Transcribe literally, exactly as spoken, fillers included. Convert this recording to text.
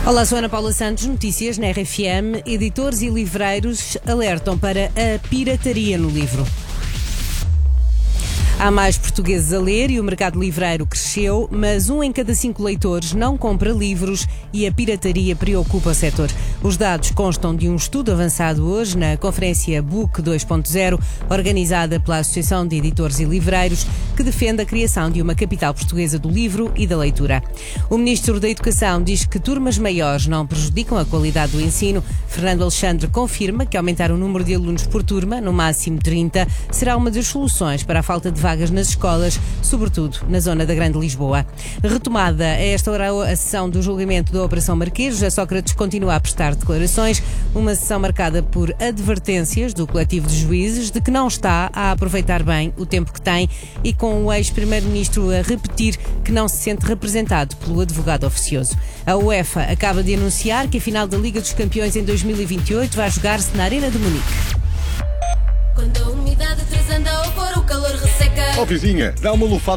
Olá, sou Ana Paula Santos, notícias na R F M. Editores e livreiros alertam para a pirataria no livro. Há mais portugueses a ler e o mercado livreiro cresceu, mas um em cada cinco leitores não compra livros e a pirataria preocupa o setor. Os dados constam de um estudo avançado hoje na Conferência Book dois ponto zero, organizada pela Associação de Editores e Livreiros, que defende a criação de uma capital portuguesa do livro e da leitura. O Ministro da Educação diz que turmas maiores não prejudicam a qualidade do ensino. Fernando Alexandre confirma que aumentar o número de alunos por turma, no máximo trinta, será uma das soluções para a falta de vagas nas escolas, sobretudo na zona da Grande Lisboa. Retomada a esta hora a sessão do julgamento da Operação Marquês, a Sócrates continua a prestar declarações, uma sessão marcada por advertências do coletivo de juízes de que não está a aproveitar bem o tempo que tem e com o ex-primeiro-ministro a repetir que não se sente representado pelo advogado oficioso. A UEFA acaba de anunciar que a final da Liga dos Campeões em dois mil e vinte e oito vai jogar-se na Arena de Munique. Quando a umidade transanda ou for o calor resseca. Oh, vizinha, dá uma lufada.